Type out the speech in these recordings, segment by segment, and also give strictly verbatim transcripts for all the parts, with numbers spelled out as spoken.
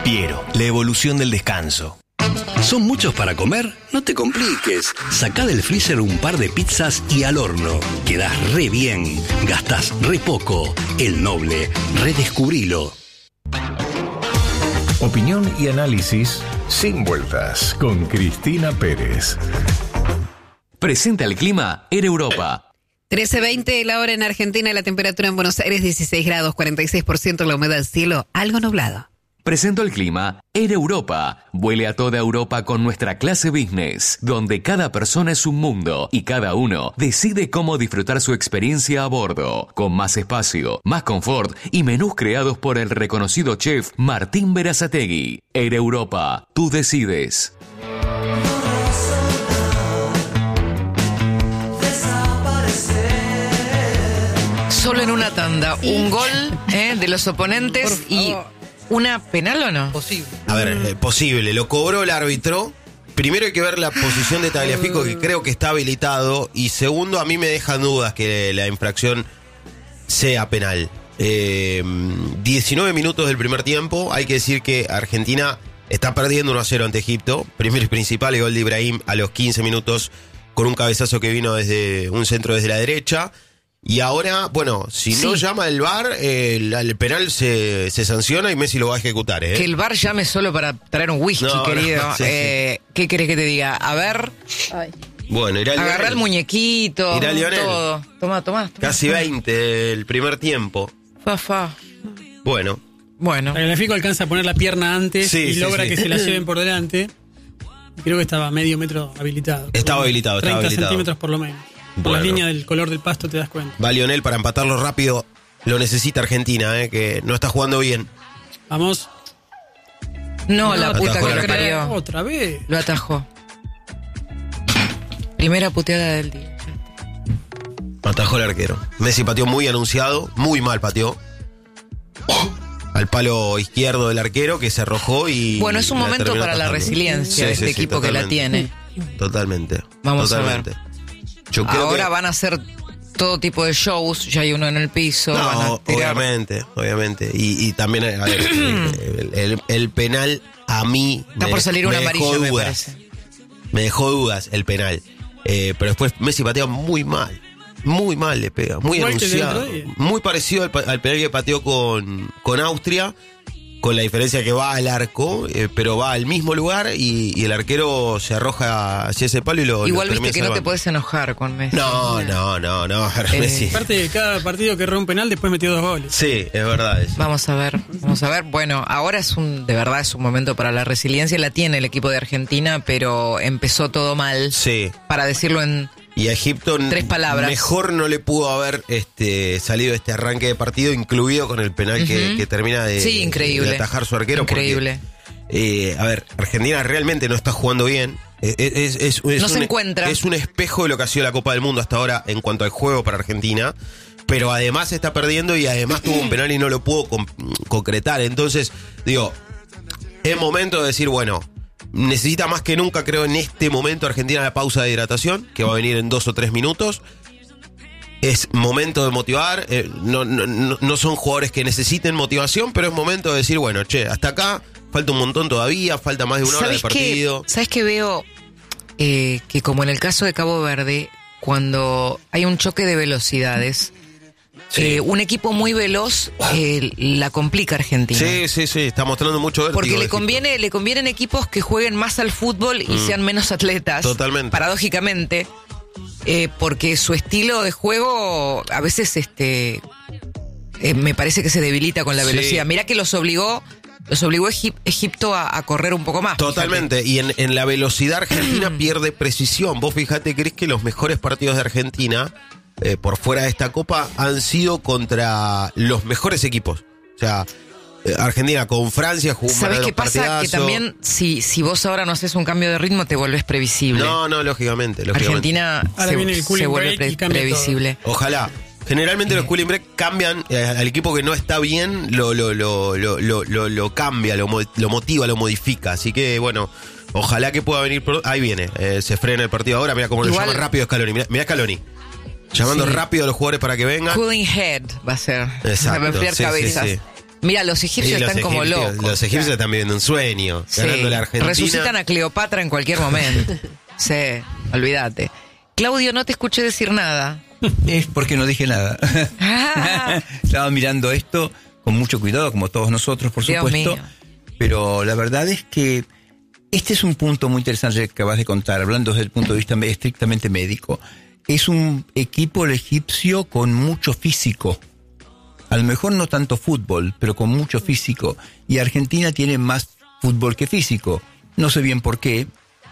Piero, la evolución del descanso. ¿Son muchos para comer? No te compliques. Sacá del freezer un par de pizzas y al horno. Quedás re bien. Gastás re poco. El Noble. Redescubrilo. Opinión y análisis sin vueltas con Cristina Pérez. Presenta el clima en Europa. trece veinte la hora en Argentina, la temperatura en Buenos Aires dieciséis grados, cuarenta y seis por ciento la humedad del cielo, algo nublado. Presento el clima en Europa. Vuele a toda Europa con nuestra clase business, donde cada persona es un mundo y cada uno decide cómo disfrutar su experiencia a bordo, con más espacio, más confort y menús creados por el reconocido chef Martín Berazategui. Air Europa, tú decides. Solo en una tanda, un gol eh, de los oponentes y una penal, ¿o no? Posible. A ver, eh, posible. Lo cobró el árbitro. Primero hay que ver la posición de Tagliafico, que creo que está habilitado. Y segundo, a mí me dejan dudas que la infracción sea penal. Eh, diecinueve minutos del primer tiempo. Hay que decir que Argentina está perdiendo uno a cero ante Egipto. Primero y principal, el gol de Ibrahim a los quince minutos con un cabezazo que vino desde un centro desde la derecha. Y ahora, bueno, si sí. no llama el V A R, eh, el, el penal se, se sanciona y Messi lo va a ejecutar, ¿eh? Que el V A R llame solo para traer un whisky, no, querido. No, sí, eh, sí. ¿Qué querés que te diga? A ver. Ay. Bueno, irá Agarrá Lionel. El muñequito. Irá Lionel. Todo. Toma, toma, toma. Casi veinte el primer tiempo. Fa, fa. Bueno. Bueno. Tagliafico alcanza a poner la pierna antes sí, y sí, logra sí. que se la lleven por delante. Creo que estaba medio metro habilitado. Estaba habilitado, estaba treinta habilitado. centímetros por lo menos. Por Bueno. la línea del color del pasto te das cuenta. Va Lionel para empatarlo rápido. Lo necesita Argentina, eh, que no está jugando bien. Vamos. No, No, la puta atajó que la lo parió. Otra vez. Lo atajó. Primera puteada del día. Atajó el arquero. Messi pateó muy anunciado, muy mal pateó. Al palo izquierdo del arquero que se arrojó y... Bueno, es un la momento terminó para la atajando. resiliencia Sí, de sí, este sí, equipo que la tiene. Totalmente. Vamos totalmente. a ver. Yo creo Ahora que... van a hacer todo tipo de shows, ya hay uno en el piso. No, van a tirar... obviamente, obviamente. Y, y también, a ver, el, el, el penal a mí... Está me, por salir un amarillo, me parece. Me dejó dudas el penal. Eh, pero después Messi patea muy mal. Muy mal le pega, muy Igual que el anunciado. otro día. Muy parecido al, al penal que pateó con, con Austria, con la diferencia que va al arco, eh, pero va al mismo lugar y, y el arquero se arroja hacia ese palo y lo Igual lo viste que no te salvando. puedes enojar con Messi. No, no, no, no, Eh, Messi. Aparte de cada partido que erró un penal, después metió dos goles. Sí, es verdad eso. Vamos a ver, vamos a ver. Bueno, ahora es un, de verdad es un momento para la resiliencia. La tiene el equipo de Argentina, pero empezó todo mal. Sí. Para decirlo en Y a Egipto tres palabras. Mejor no le pudo haber este salido este arranque de partido, incluido con el penal uh-huh. que, que termina de, sí, increíble. de atajar su arquero. Increíble. Porque, eh, a ver, Argentina realmente no está jugando bien. Es, es, es, es no un, se encuentra. Es un espejo de lo que ha sido la Copa del Mundo hasta ahora en cuanto al juego para Argentina. Pero además está perdiendo y además tuvo un penal y no lo pudo con, concretar. Entonces, digo, es momento de decir, bueno, necesita más que nunca, creo, en este momento Argentina la pausa de hidratación, que va a venir en dos o tres minutos. Es momento de motivar. Eh, no, no, no son jugadores que necesiten motivación, pero es momento de decir, bueno, che, hasta acá falta un montón todavía, falta más de una hora de partido. Qué? ¿Sabes qué veo? Eh, que como en el caso de Cabo Verde, cuando hay un choque de velocidades, sí. eh, un equipo muy veloz eh, la complica a Argentina. Sí, sí, sí, está mostrando mucho vértigo. Porque le conviene, le convienen equipos que jueguen más al fútbol y mm. sean menos atletas. Totalmente. Paradójicamente. Eh, porque su estilo de juego a veces este eh, me parece que se debilita con la velocidad. Sí. Mirá que los obligó los obligó Egip- Egipto a, a correr un poco más. Totalmente. Fíjate. Y en, en la velocidad Argentina pierde precisión. Vos fíjate, ¿crees que los mejores partidos de Argentina eh, por fuera de esta Copa han sido contra los mejores equipos? O sea, Argentina con Francia jugó un ¿Sabés qué pasa? partidazo. Que también si, si vos ahora no haces un cambio de ritmo te vuelves previsible. No, no, lógicamente. lógicamente. Argentina ahora se, viene el se vuelve pre- previsible. Todo. Ojalá. Generalmente eh. los cooling break cambian eh, al equipo que no está bien, lo, lo, lo, lo, lo, lo, lo cambia, lo, lo motiva, lo modifica. Así que bueno, ojalá que pueda venir. Por... Ahí viene, eh, se frena el partido ahora. Mira cómo Igual... lo llama rápido Scaloni. Mira, mira Scaloni. Llamando sí. rápido a los jugadores para que vengan. Cooling head va a ser. Exacto. Va a enfriar sí, cabezas. Sí, sí. Mira, los egipcios Sí, los están como egipcios- locos. Los egipcios están viviendo un sueño, Sí. ganando la Argentina. Resucitan a Cleopatra en cualquier momento. Sí, olvídate. Claudio, no te escuché decir nada. Es porque no dije nada. Ah. Estaba mirando esto con mucho cuidado, como todos nosotros, por Dios supuesto. mío. Pero la verdad es que este es un punto muy interesante que acabas de contar, hablando desde el punto de vista estrictamente médico. Es un equipo el egipcio con mucho físico. A lo mejor no tanto fútbol, pero con mucho físico. Y Argentina tiene más fútbol que físico. No sé bien por qué,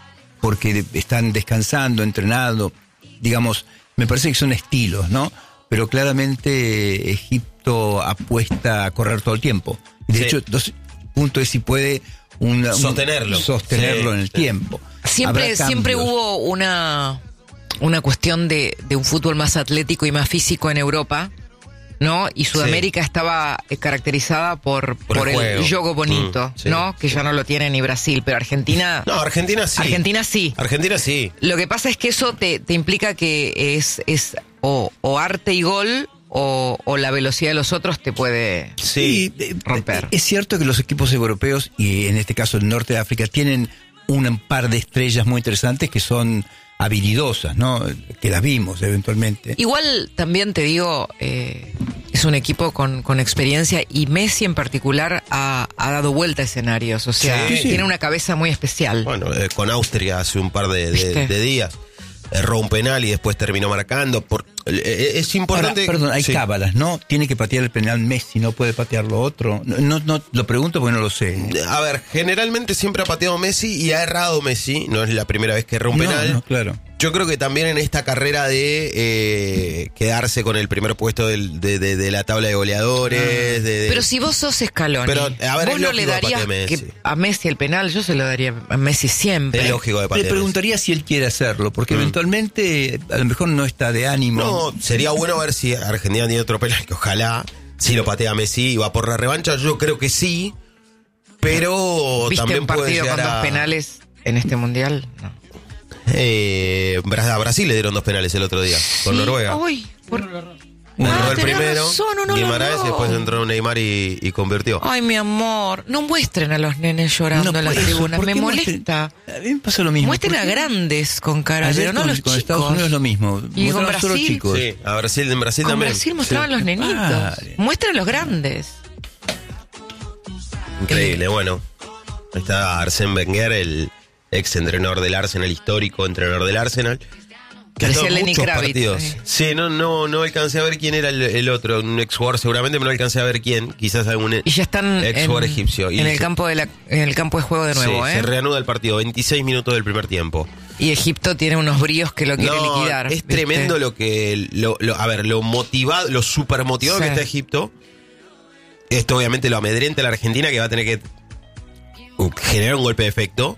porque están descansando, entrenando. Digamos, me parece que son estilos, ¿no? Pero claramente Egipto apuesta a correr todo el tiempo. Y de Sí. hecho, entonces, el punto es si puede una, un- Sostenerlo. sostenerlo Sí, en el sí. tiempo. Siempre, Habrá siempre cambios. hubo una, una cuestión de, de un fútbol más atlético y más físico en Europa, ¿no? Y Sudamérica estaba eh, caracterizada por, Por por, el el juego. juego bonito, Mm, sí. ¿no? Que ya no lo tiene ni Brasil, pero Argentina... No, Argentina sí. Argentina sí. Argentina sí. Lo que pasa es que eso te, te implica que es, es o, o arte y gol o, o la velocidad de los otros te puede Sí. eh, romper. Es cierto que los equipos europeos, y en este caso el norte de África, tienen un par de estrellas muy interesantes que son habilidosas, ¿no? Que las vimos eventualmente. Igual también te digo, eh, es un equipo con, con experiencia y Messi en particular ha, ha dado vuelta a escenarios, o sea, Sí, sí. tiene una cabeza muy especial. Bueno, eh, con Austria hace un par de, de- ¿Viste? de días. Erró un penal y después terminó marcando. Por, eh, es importante. Ahora, perdón, hay sí. cábalas, ¿no? Tiene que patear el penal Messi, no puede patearlo otro. No, no, no lo pregunto porque no lo sé. A ver, generalmente siempre ha pateado Messi y ha errado Messi. No es la primera vez que erra un No, penal. no, claro. Yo creo que también en esta carrera de eh, quedarse con el primer puesto del- de, de- de la tabla de goleadores. de- de- Pero si vos sos Scaloni, Pero, a ver, vos es no le lógico darías que patee Messi. que a Messi el penal, yo se lo daría a Messi siempre. es lógico de Le patear. preguntaría si él quiere hacerlo, porque Mm. eventualmente a lo mejor no está de ánimo. No, sería bueno ver si Argentina tiene otro penal, que ojalá, si lo patea Messi y va por la revancha, yo creo que sí, pero ¿Viste también un puede partido con llegar dos a... penales en este mundial? No. Eh, Bra- a Brasil le dieron dos penales el otro día, con Sí, Noruega. uy, por- Uno Ah, erró el tenés primero, razón, uno lo Guimaraes, erró. y después entró Neymar y, y convirtió. Ay, mi amor, no muestren a los nenes llorando en la puede- tribuna, ¿por me qué molesta. muestren? A mí me pasa lo mismo. Muestren ¿Por a qué? grandes con cara, Ayer pero no con, los con chicos. Estados Unidos es lo mismo. Y con Mostraron solo Brasil. chicos. Sí, a Brasil, en Brasil Con también. Brasil mostraban Sí. los nenitos. Vale. Muestren a los grandes. Increíble, bueno. Ahí está Arsène Wenger, el ex entrenador del Arsenal, histórico entrenador del Arsenal. Que ha Parecía estado en Lenny muchos Kravitz, partidos. eh. Sí, no, no, no alcancé a ver quién era el, el otro, un ex jugador seguramente, pero no alcancé a ver quién. Quizás algún Y ya están ex en, jugador egipcio. Y en el se- campo de la, en el campo de juego de nuevo, sí, ¿eh? se reanuda el partido, veintiséis minutos del primer tiempo. Y Egipto tiene unos bríos que lo quiere No, liquidar. es ¿viste? tremendo lo que, lo, lo- a ver, lo motivado, lo super motivado Sí. que está Egipto. Esto obviamente lo amedrenta a la Argentina, que va a tener que generar un golpe de efecto.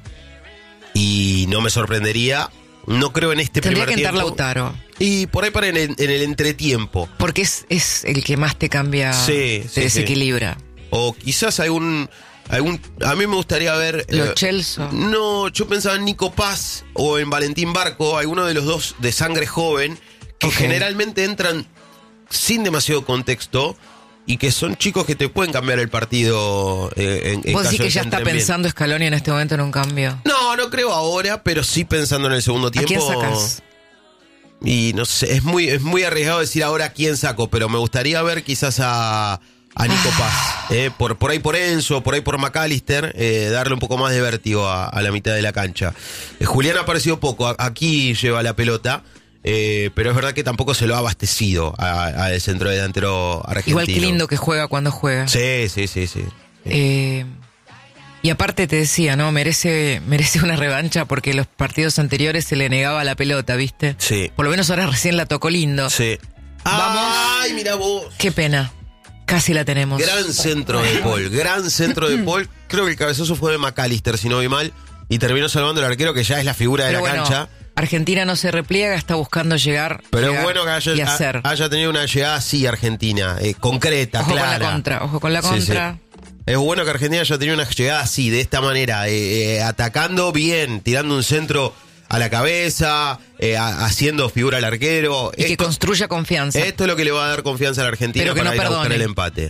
Y no me sorprendería, no creo en este Tendría primer que entrar tiempo. Lautaro. Y por ahí para en el, en el entretiempo. Porque es, es el que más te cambia, Sí, te sí, desequilibra. O quizás algún, algún a mí me gustaría ver... Lo eh, Chelsea. No, yo pensaba en Nico Paz o en Valentín Barco, alguno de los dos de sangre joven, que Ok. generalmente entran sin demasiado contexto y que son chicos que te pueden cambiar el partido eh, en, en ¿Vos caso decís de que ya está entren bien. pensando Scaloni en este momento en un cambio? No, no creo ahora, pero sí pensando en el segundo ¿A tiempo. quién sacás? Y no sé, es muy, es muy arriesgado decir ahora a quién saco, pero me gustaría ver quizás a, a Nico Ah. Paz. Eh, por, por ahí por Enzo, por ahí por McAllister, eh, darle un poco más de vértigo a, a la mitad de la cancha. Eh, Julián ha aparecido poco, a- aquí lleva la pelota, eh, pero es verdad que tampoco se lo ha abastecido al centro delantero argentino. Igual que lindo que juega cuando juega. Sí, sí, sí, sí. Eh, y aparte te decía, ¿no? Merece, merece una revancha porque los partidos anteriores se le negaba la pelota, ¿viste? Sí. Por lo menos ahora recién la tocó lindo. Sí. Vamos. ¡Ay, mira vos! Qué pena. Casi la tenemos. Gran centro de Paul, gran centro de Paul. Creo que el cabezazo fue de McAllister, si no vi mal. Y terminó salvando el arquero, que ya es la figura de Pero la bueno, cancha. Argentina no se repliega, está buscando llegar, Pero llegar es bueno que y haya, hacer. ha- haya tenido una llegada así Argentina, eh, concreta, Ojo clara. con la contra, ojo con la Sí, contra. sí. Es bueno que Argentina haya tenido una llegada así, de esta manera, eh, eh, atacando bien, tirando un centro a la cabeza, eh, a- haciendo figura al arquero. Y que Esto, construya confianza. esto es lo que le va a dar confianza a la Argentina Pero que para no ir a buscar perdone. el empate.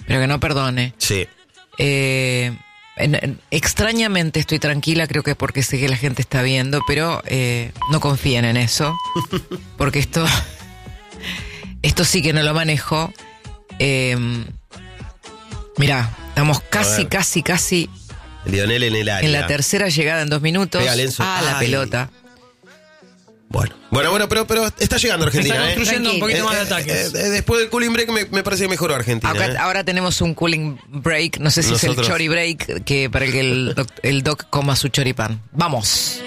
pero que no perdone. Sí. Eh, en, en, extrañamente estoy tranquila, creo que porque sé que la gente está viendo, pero eh, no confíen en eso, porque esto, esto sí que no lo manejo. Eh, mirá, estamos casi, casi, casi... Lionel en el área. En la tercera llegada en dos minutos. Pega Lenzo. Ah, la Ay. pelota. Bueno, bueno, bueno, pero, pero está llegando Argentina. Está construyendo ¿eh? un poquito Eh, más de eh, ataques. eh, después del cooling break me, me parece que mejoró Argentina. Ahora, ¿eh? ahora tenemos un cooling break, no sé si Nosotros. es el chori break, que para que el doc, el doc coma su choripán. Vamos.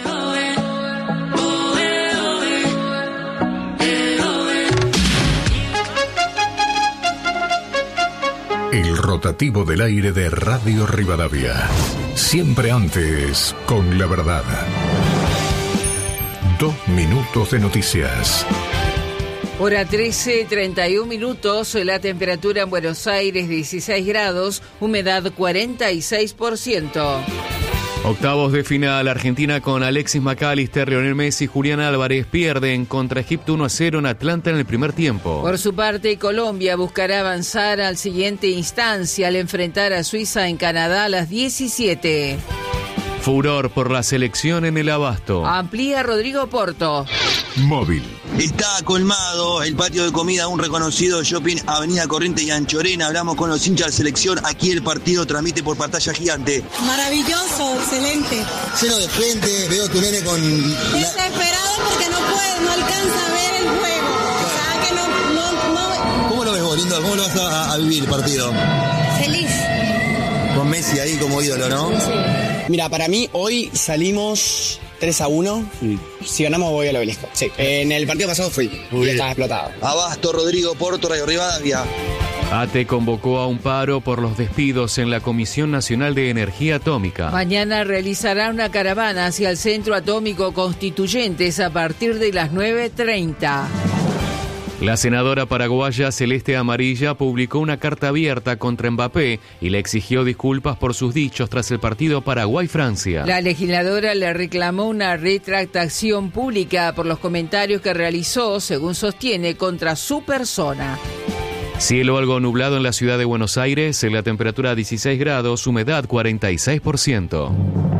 El rotativo del aire de Radio Rivadavia. Siempre antes, con la verdad. Dos minutos de noticias. Hora trece, treinta y un minutos, la temperatura en Buenos Aires dieciséis grados, humedad cuarenta y seis por ciento. Octavos de final, Argentina con Alexis McAllister, Lionel Messi y Julián Álvarez pierden contra Egipto uno a cero en Atlanta en el primer tiempo. Por su parte, Colombia buscará avanzar al siguiente instancia al enfrentar a Suiza en Canadá a las diecisiete. Furor por la selección en el Abasto. Amplía Rodrigo Porto. Móvil. Está colmado el patio de comida, un reconocido shopping, Avenida Corrientes y Anchorena. Hablamos con los hinchas de selección. Aquí el partido transmite por pantalla gigante. Maravilloso, excelente. Lleno de gente, veo tu nene con... Desesperado porque no puede, no alcanza a ver el juego. O sea, que no, no, no... ¿Cómo lo ves vos, lindo? ¿Cómo lo vas a, a vivir el partido? Feliz. Con Messi ahí como ídolo, ¿no? Sí. Mira, para mí hoy salimos tres a uno. Si ganamos voy al obelisco. Sí. En el partido pasado fui. Y estaba explotado. Abasto, Rodrigo Porto, Radio Rivadavia. A T E convocó a un paro por los despidos en la Comisión Nacional de Energía Atómica. Mañana realizará una caravana hacia el Centro Atómico Constituyentes a partir de las nueve treinta. La senadora paraguaya Celeste Amarilla publicó una carta abierta contra Mbappé y le exigió disculpas por sus dichos tras el partido Paraguay-Francia. La legisladora le reclamó una retractación pública por los comentarios que realizó, según sostiene, contra su persona. Cielo algo nublado en la ciudad de Buenos Aires, la temperatura dieciséis grados, humedad cuarenta y seis por ciento.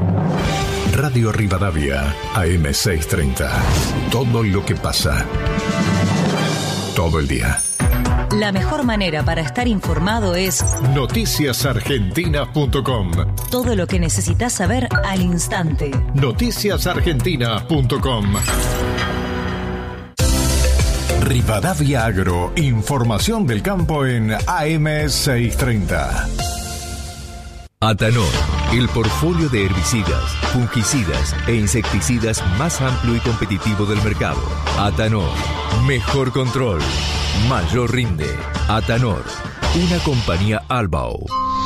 Radio Rivadavia, A M seiscientos treinta. Todo lo que pasa. Todo el día. La mejor manera para estar informado es noticias argentinas punto com. Todo lo que necesitas saber al instante. noticias argentinas punto com. Rivadavia Agro, información del campo en A M seiscientos treinta. Atanor, el portfolio de herbicidas, fungicidas e insecticidas más amplio y competitivo del mercado. Atanor, mejor control, mayor rinde. Atanor, una compañía Albao.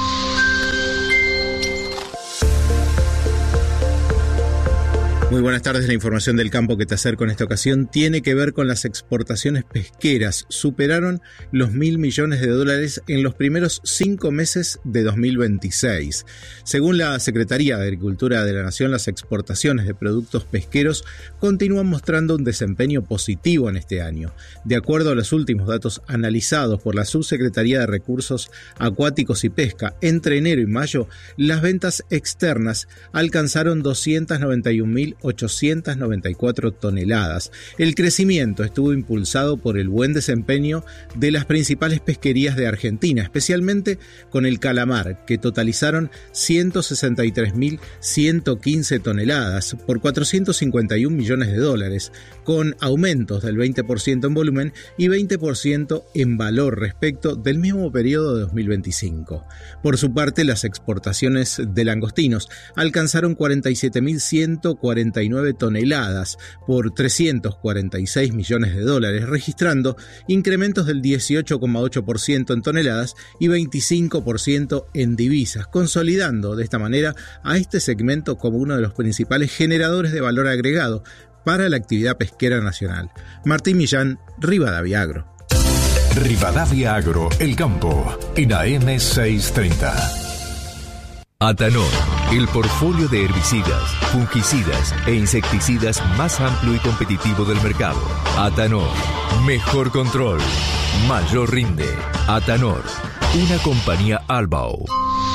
Muy buenas tardes. La información del campo que te acerco en esta ocasión tiene que ver con las exportaciones pesqueras. Superaron los mil millones de dólares en los primeros cinco meses de dos mil veintiséis. Según la Secretaría de Agricultura de la Nación, las exportaciones de productos pesqueros continúan mostrando un desempeño positivo en este año. De acuerdo a los últimos datos analizados por la Subsecretaría de Recursos Acuáticos y Pesca, entre enero y mayo, las ventas externas alcanzaron doscientas noventa y un mil ochocientas noventa y cuatro toneladas. El crecimiento estuvo impulsado por el buen desempeño de las principales pesquerías de Argentina, especialmente con el calamar, que totalizaron ciento sesenta y tres mil ciento quince toneladas por cuatrocientos cincuenta y un millones de dólares, con aumentos del veinte por ciento en volumen y veinte por ciento en valor respecto del mismo periodo de dos mil veinticinco. Por su parte, las exportaciones de langostinos alcanzaron cuarenta y siete mil ciento cuarenta y nueve toneladas por trescientos cuarenta y seis millones de dólares, registrando incrementos del dieciocho coma ocho por ciento en toneladas y veinticinco por ciento en divisas, consolidando de esta manera a este segmento como uno de los principales generadores de valor agregado para la actividad pesquera nacional. Martín Millán, Rivadavia Agro. Rivadavia Agro, el campo, en A M seiscientos treinta. Atanor, el portfolio de herbicidas, fungicidas e insecticidas más amplio y competitivo del mercado. Atanor, mejor control, mayor rinde. Atanor, una compañía Albao.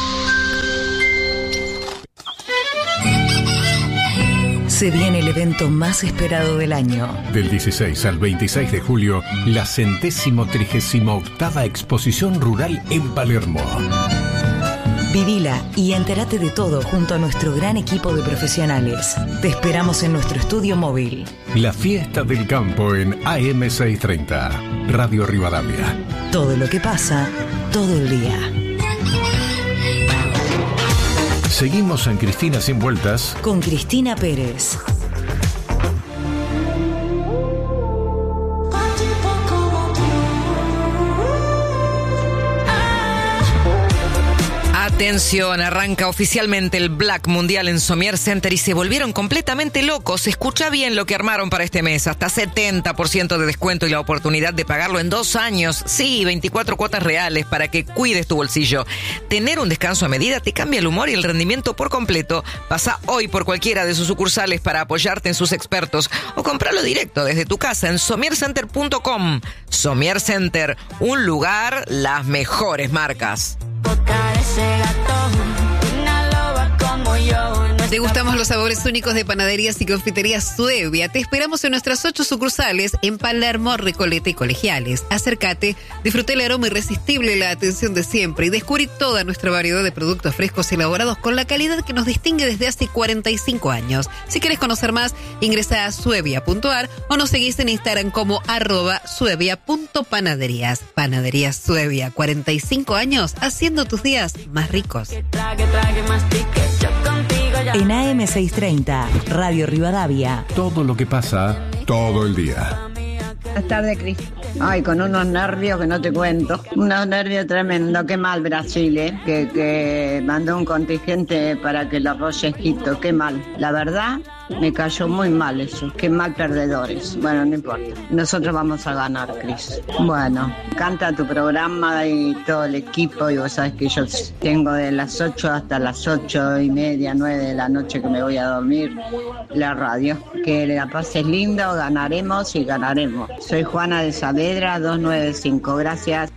Se viene el evento más esperado del año. Del dieciséis al veintiséis de julio, la centésimo trigésimo octava exposición rural en Palermo. Vivila y entérate de todo junto a nuestro gran equipo de profesionales. Te esperamos en nuestro estudio móvil. La fiesta del campo en A M seiscientos treinta, Radio Rivadavia. Todo lo que pasa, todo el día. Seguimos en Cristina Sin Vueltas con Cristina Pérez. Atención, arranca oficialmente el Black Mundial en Somier Center y se volvieron completamente locos. Escucha bien lo que armaron para este mes. Hasta setenta por ciento de descuento y la oportunidad de pagarlo en dos años. Sí, veinticuatro cuotas reales para que cuides tu bolsillo. Tener un descanso a medida te cambia el humor y el rendimiento por completo. Pasa hoy por cualquiera de sus sucursales para apoyarte en sus expertos o comprarlo directo desde tu casa en somier center punto com. Somier Center, un lugar, las mejores marcas. Degustamos los sabores únicos de panaderías y confiterías Suevia. Te esperamos en nuestras ocho sucursales en Palermo, Recoleta y Colegiales. Acércate, disfruta el aroma irresistible y la atención de siempre y descubrí toda nuestra variedad de productos frescos elaborados con la calidad que nos distingue desde hace cuarenta y cinco años. Si quieres conocer más, ingresa a suevia punto ar o nos seguís en Instagram como arroba suevia punto panaderías. Panaderías Suevia, cuarenta y cinco años haciendo tus días más ricos. En A M seiscientos treinta, Radio Rivadavia. Todo lo que pasa, todo el día. Buenas tardes, Cris. Ay, con unos nervios que no te cuento. Unos nervios tremendos. Qué mal Brasil, ¿eh? Que, que mandó un contingente para que lo arrolle Egipto. Qué mal. La verdad, me cayó muy mal eso. Qué mal perdedores. Bueno, no importa. Nosotros vamos a ganar, Cris. Bueno, canta tu programa y todo el equipo. Y vos sabés que yo tengo de las ocho hasta las ocho y media, nueve de la noche que me voy a dormir la radio. Que la pases lindo, ganaremos y ganaremos. Soy Juana de Saavedra, doscientos noventa y cinco. Gracias.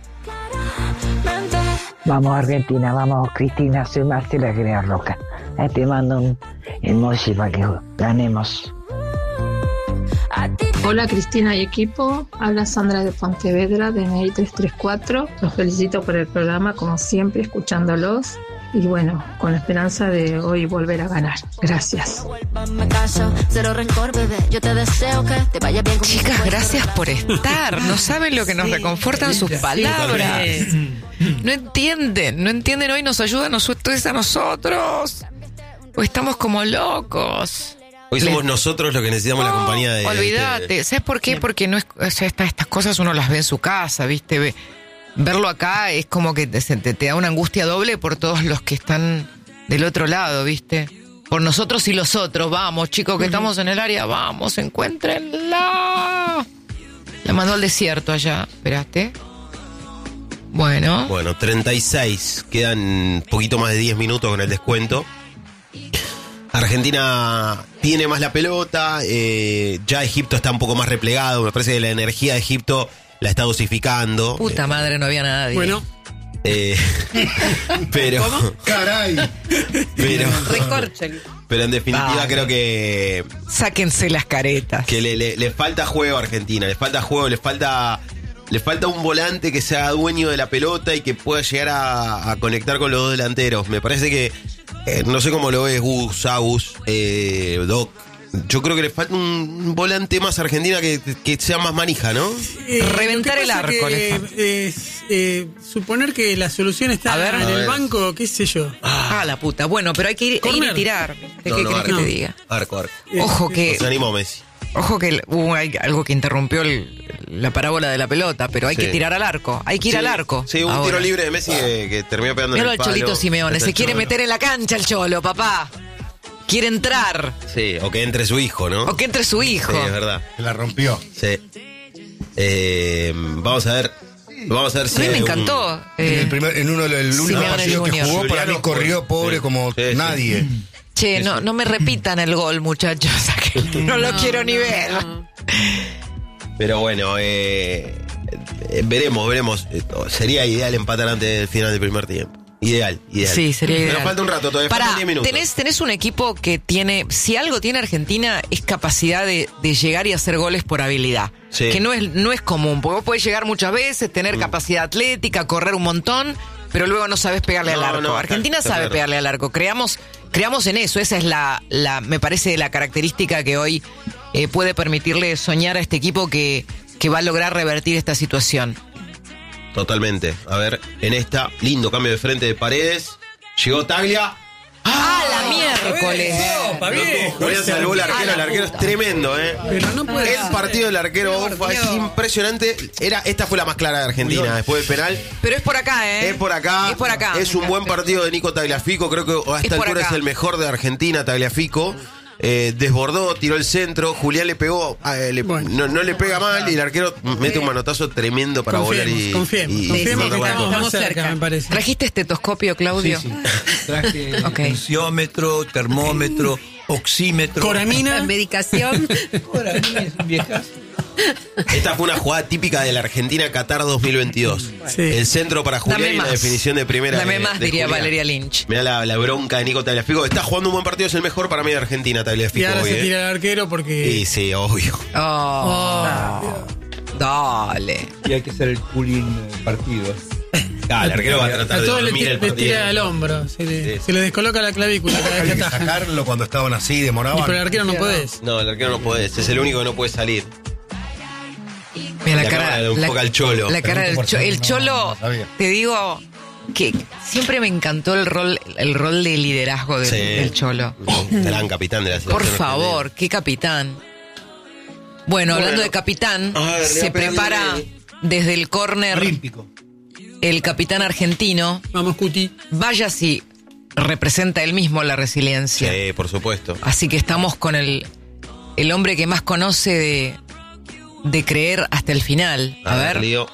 Vamos Argentina, vamos Cristina, soy Marcela Guerrero Roca. Ahí te mando un emoji para que ganemos. Hola Cristina y equipo, habla Sandra de Pontevedra de N I trescientos treinta y cuatro. Los felicito por el programa, como siempre, escuchándolos. Y bueno, con la esperanza de hoy volver a ganar. Gracias. Chicas, gracias por estar. No saben lo que nos reconfortan sus palabras. No entienden, no entienden. Hoy nos ayudan ustedes a nosotros. O estamos como locos. Hoy somos Le... nosotros los que necesitamos no, la compañía de... Olvídate. De... ¿Sabes por qué? Porque no es, o sea, estas, estas cosas uno las ve en su casa, ¿viste? Ve... Verlo acá es como que te, te, te da una angustia doble por todos los que están del otro lado, ¿viste? Por nosotros y los otros. Vamos, chicos, que uh-huh. estamos en el área. Vamos, encuéntrenla. La mandó al desierto allá. Esperaste. Bueno. Bueno, treinta y seis. Quedan un poquito más de diez minutos con el descuento. Argentina tiene más la pelota. Eh, ya Egipto está un poco más replegado. Me parece que la energía de Egipto la está dosificando. Puta madre, no había nadie. Bueno. Eh, pero. ¿Cómo? Caray. Pero. Recorchen. Pero en definitiva Vale. creo que. Sáquense las caretas. Que le, le, le falta juego a Argentina. Le falta juego, le falta. Le falta un volante que sea dueño de la pelota y que pueda llegar a, a conectar con los dos delanteros. Me parece que. Eh, no sé cómo lo ves, Gus, Agus, eh, Doc. Yo creo que le falta un volante más Argentina que, que sea más manija, ¿no? Eh, Reventar el arco. Que, es, eh, suponer que la solución está ver, en a el ver. banco, qué sé yo. Ah, la puta. Bueno, pero hay que ir, ir y tirar. ¿De No, qué no, querés arco. que te diga? Arco, arco. Ojo que... Se animó Messi. Ojo que hubo algo que interrumpió el, la parábola de la pelota, pero hay Sí. que tirar al arco. Hay que ir Sí, al arco. Sí, un ahora. tiro libre de Messi que, que terminó pegando Míralo en el al palo. Cholito Simeone. Está Se el quiere Cholo. meter en la cancha el Cholo, papá. Quiere entrar. Sí, o que entre su hijo, ¿no? O que entre su hijo. Sí, es verdad. Se la rompió. Sí. Eh, vamos a ver. Vamos a ver si. A mí me hay un- encantó. En, eh, el primer, en uno del único Simeone partido que Junior. jugó, para mí Juliano corrió Fue- pobre sí. como Sí, sí. nadie. Che, no, no me repitan el gol, muchachos. No lo quiero ni ver. Pero bueno, eh, eh, veremos, veremos. Eh, sería ideal empatar antes del final del primer tiempo. Ideal, ideal. Sí, sería ideal. Pero falta un rato, todavía Pará, faltan diez minutos. tenés, tenés un equipo que tiene, si algo tiene Argentina, es capacidad de, de llegar y hacer goles por habilidad. Sí. Que no es, no es común, porque vos podés llegar muchas veces, tener Mm. capacidad atlética, correr un montón, pero luego no sabes pegarle No, al arco. no, Argentina está sabe claro. pegarle al arco. Creamos, creamos en eso, esa es la, la me parece, la característica que hoy eh, puede permitirle soñar a este equipo que, que va a lograr revertir esta situación. Totalmente. A ver, en esta, lindo cambio de frente de Paredes. Llegó Taglia. ¡Ah, la miércoles! Opa, viejo. Julián salvó el arquero, el arquero es tremendo, ¿eh? Pero no puede El ser. partido del arquero Por es Dios. impresionante. Era, esta fue la más clara de Argentina después del penal. Pero es por acá, ¿eh? Es por acá. Es por acá. Es un buen partido de Nico Tagliafico. Creo que a esta Es por altura acá. es el mejor de Argentina, Tagliafico. Eh, desbordó, tiró el centro. Julián le pegó. eh, le- no, no le pega mal. Y el arquero mete un manotazo tremendo para volar y. Confiemos, y- y confiemos no que tomar estamos gol. más cerca, me parece. ¿Trajiste estetoscopio, Claudio? Sí, sí. Traje Ok. tensiómetro, termómetro, oxímetro. Coramina. Medicación. Coramina es un viejazo. Esta fue una jugada típica de la Argentina Qatar dos mil veintidós. Sí. El centro para Julián Dame y la más. definición de primera. Dame de- más, de diría Julián. Valeria Lynch. Mirá la, la bronca de Nico Tagliafico. Está jugando un buen partido, es el mejor para mí de Argentina, Tagliafico. Y ahora hoy, se ¿eh? tira el arquero porque. Sí, sí, obvio. Oh, dale. Y hay que hacer el cooling partido. Ah, el arquero va a tratar A de todos le, dormir ti- el le partido. tira al hombro. Se le, Sí. se le descoloca la clavícula cada vez Hay que que ataja. sacarlo cuando estaban así, Y demoraban. pero el arquero no podés. No, el arquero no puede, es el único que no puede salir. Mira la, La cara, cámara le enfoca al cholo. La cara del Pregunto por cholo. si El no- cholo, no sabía. te digo que siempre me encantó el rol, el rol de liderazgo del, Sí. del cholo. Gran capitán de la selección. Por argentina. favor, qué capitán. Bueno, Bueno. hablando de capitán, A ver, le se va a pegar prepara de- desde el córner Olímpico. el capitán argentino. Vamos, Cuti. Vaya si representa él mismo la resiliencia. Sí, por supuesto. Así que estamos con el, el hombre que más conoce de, de creer hasta el final. A, ver. Lío.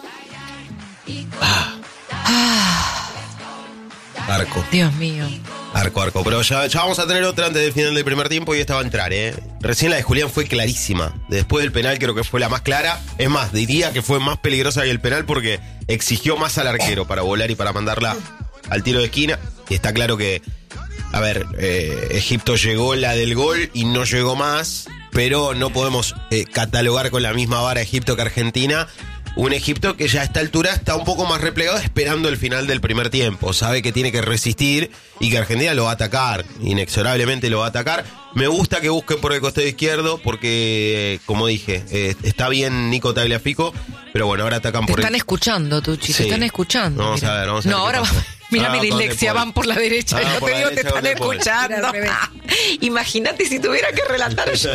Arco. Dios mío. Arco, arco. Pero ya, ya vamos a tener otra antes del final del primer tiempo y esta va a entrar, ¿eh? Recién la de Julián fue clarísima. Después del penal creo que fue la más clara. Es más, diría que fue más peligrosa que el penal porque exigió más al arquero para volar y para mandarla al tiro de esquina. Y está claro que, a ver, eh, Egipto llegó la del gol y no llegó más, pero no podemos eh, catalogar con la misma vara Egipto que Argentina. Un Egipto que ya a esta altura está un poco más replegado esperando el final del primer tiempo. Sabe que tiene que resistir y que Argentina lo va a atacar. Inexorablemente lo va a atacar. Me gusta que busquen por el costado izquierdo porque, eh, como dije, eh, está bien Nico Tagliafico, pero bueno, ahora atacan Te por están el... escuchando, Tuchi, Sí. te están escuchando. Vamos mira. a ver, vamos a ver No, qué ahora pasa. va- Mira Ah, mi con dislexia, De Paul. van por la derecha. Ah, yo por te la digo, te derecha están con De Paul. escuchando. Era al revés. Imagínate si tuviera que relatar yo.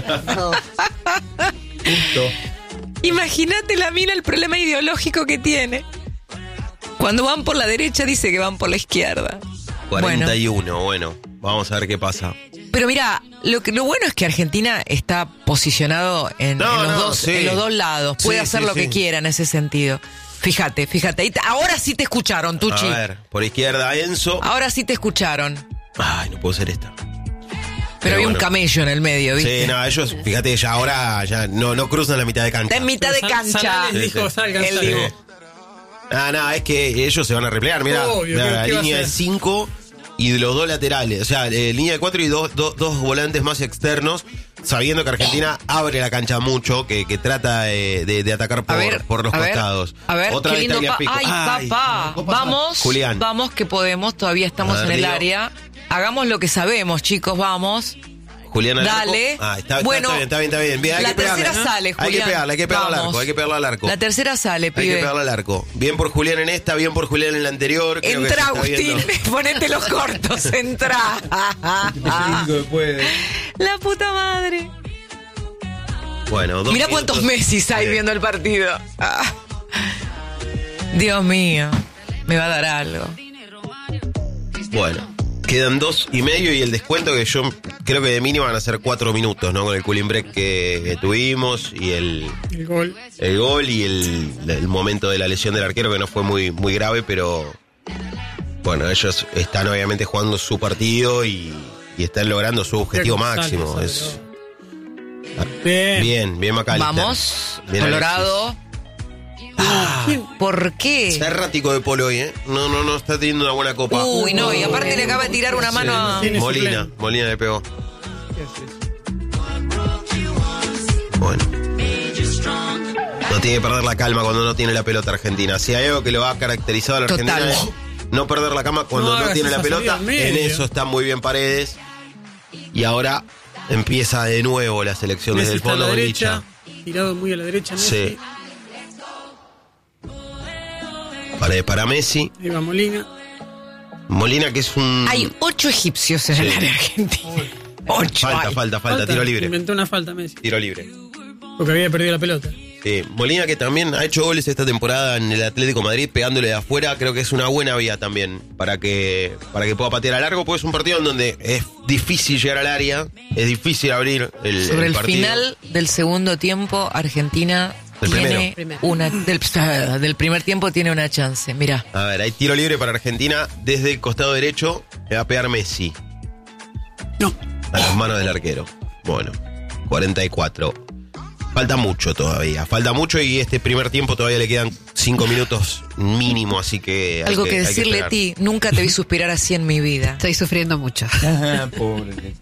Imagínate la mina, el problema ideológico que tiene. Cuando van por la derecha dice que van por la izquierda. cuarenta y uno, bueno, vamos a ver qué pasa. Pero mira, lo que lo bueno es que Argentina está posicionado en, No, en los, no, dos, sí. en los dos lados. Puede Sí, hacer sí, lo que sí. quiera en ese sentido. Fíjate, fíjate. Ahí te- Ahora sí te escucharon, Tuchi. A ver, por izquierda Enzo. Ahora sí te escucharon. Ay, no puedo ser esta. Pero, hay bueno. un camello en el medio, ¿viste? Sí, no, ellos, fíjate, ya ahora ya no, no cruzan la mitad de cancha. Está en mitad de Sal- cancha. Salales dijo, Sí, sí. salgan, Él salgan. dijo. Ah, no, es que ellos se van a replegar, mirá. Obvio, mirá, ¿qué- la qué va a línea de hacer? cinco y de los dos laterales. O sea, eh, línea de cuatro y dos, dos, dos volantes más externos, sabiendo que Argentina abre la cancha mucho, que, que trata de, de- de atacar por, A ver, por los a ver, costados. A ver, Otra qué vez lindo. pa- Tagliafico. Ay, papá. Vamos, Julián. vamos que podemos. Todavía estamos A ver, en el Río. área. Hagamos lo que sabemos, chicos. Vamos. Julián al arco. Dale. Ah, está, está- Bueno, está bien, está bien, está bien. Bien, hay la que pegarle. tercera sale, Hay que Julián. pegarle, hay que pegarle al Vamos. arco, hay que pegarle al arco. La tercera sale, Hay que pibe. pegarle al arco. Bien por Julián en esta, bien por Julián en la anterior. Creo que Entra, se está Agustín. viendo. Ponete los cortos. Entra. Es el único que puede. La puta madre. Bueno, dos Mira cuántos minutos. Messi hay Sí. viendo el partido. Ah. Dios mío. Me va a dar algo. Bueno, quedan dos y medio y el descuento que yo creo que de mínimo van a ser cuatro minutos, ¿no? Con el cooling break que, que tuvimos y el, El gol. el gol y el, el momento de la lesión del arquero que no fue muy, muy grave, pero bueno, ellos están obviamente jugando su partido y, y están logrando su objetivo Sale, máximo. sale, Es, sale. Bien. bien, bien Macalister. Vamos. Bien Colorado. Alexis. Ah, ¿Por qué? Está errático de Polo hoy, ¿eh? No, no, no está teniendo una buena copa. Uy, no, y aparte le acaba de tirar una mano a... Molina, Molina le pegó. Bueno. No tiene que perder la calma cuando no tiene la pelota Argentina. Si hay algo que lo ha caracterizado a la Total. Argentina es no perder la calma cuando no, No, tiene la esa salida pelota. al medio. En eso está muy bien Paredes. Y ahora empieza de nuevo la selección Messi desde el está a fondo la con derecha, Licha. tirado muy a la derecha Messi. Sí. Paredes para Messi. Ahí va Molina. Molina, que es un... Hay ocho egipcios en Sí. el área argentina. Ocho. Falta, hay. falta, falta, tiro libre. Inventó una falta Messi. Tiro libre. Porque había perdido la pelota. Sí, Molina, que también ha hecho goles esta temporada en el Atlético de Madrid, pegándole de afuera, creo que es una buena vía también para que para que pueda patear a largo, porque es un partido en donde es difícil llegar al área, es difícil abrir el, Sobre el el partido. final del segundo tiempo, Argentina Del tiene primero. una... Del, del primer tiempo tiene una chance, mira. A ver, hay tiro libre para Argentina desde el costado derecho, le va a pegar Messi. No. A las manos del arquero. Bueno, cuarenta y cuatro. Falta mucho todavía, falta mucho y este primer tiempo todavía le quedan cinco minutos mínimo, así que... hay Algo que, hay decirle esperar. a ti, nunca te vi suspirar así en mi vida. Estoy sufriendo mucho. Ajá, pobre.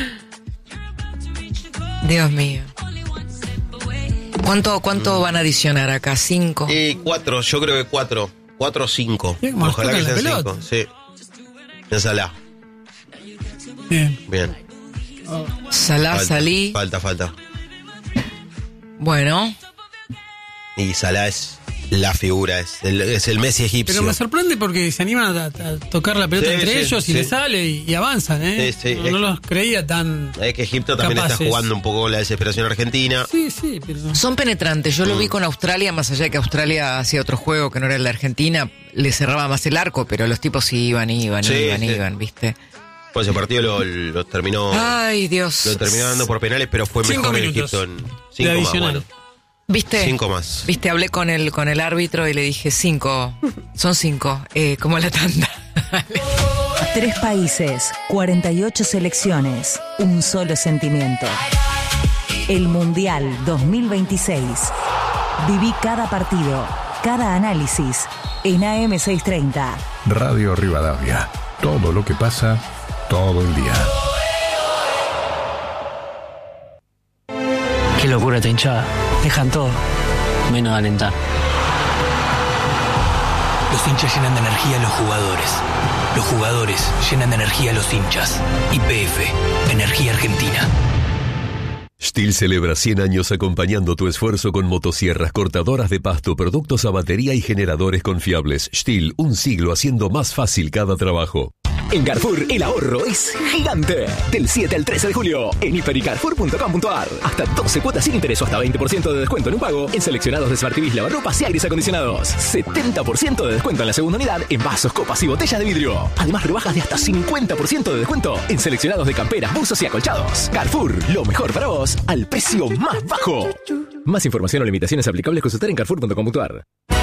Dios mío. ¿Cuánto, cuánto van a adicionar acá? ¿Cinco? Eh, cuatro, yo creo que cuatro. Cuatro o cinco. Bien, como Ojalá que tocan sean la cinco. pelota. Sí. En Salah. Bien. Bien. Salah, Falta, Salí. Falta, falta. Bueno. Y Salah es la figura, es el, es el Messi egipcio. Pero me sorprende porque se animan a, a tocar la pelota Sí, entre sí, ellos y sí. le sale y, y avanzan, ¿eh? Sí, sí, no, es- no los creía tan... Es que Egipto también capaces. está jugando un poco con la desesperación argentina. Sí, sí, pero... Son penetrantes. Yo lo Mm. vi con Australia, más allá de que Australia hacía otro juego que no era el de Argentina, le cerraba más el arco, pero los tipos iban, iban, Sí, iban, sí. iban, ¿viste? Pues ese partido lo, lo terminó Ay, Dios. lo terminó dando por penales, pero fue Cinco mejor el minutos Egipto en de cinco más. adicional. Bueno, ¿Viste? cinco más. Viste, hablé con el, con el árbitro y le dije cinco. Son cinco, eh, como la tanda. Tres países, cuarenta y ocho selecciones, un solo sentimiento. El Mundial dos mil veintiséis. Viví cada partido, cada análisis en A M seiscientos treinta. Radio Rivadavia. Todo lo que pasa, todo el día. Qué locura esta hinchada. Dejan todo, menos alentar. Los hinchas llenan de energía a los jugadores. Los jugadores llenan de energía a los hinchas. Y P F, Energía Argentina. Stihl celebra cien años acompañando tu esfuerzo con motosierras cortadoras de pasto, productos a batería y generadores confiables. Stihl, un siglo haciendo más fácil cada trabajo. En Carrefour, el ahorro es gigante. Del siete al trece de julio, en hiper y carrefour punto com punto a r. Hasta doce cuotas sin interés o hasta veinte por ciento de descuento en un pago en seleccionados de Smart T Vs, lavarropas y aires acondicionados. setenta por ciento de descuento en la segunda unidad en vasos, copas y botellas de vidrio. Además, rebajas de hasta cincuenta por ciento de descuento en seleccionados de camperas, buzos y acolchados. Carrefour, lo mejor para vos al precio más bajo. Más información o limitaciones aplicables consultar en carrefour punto com punto a r.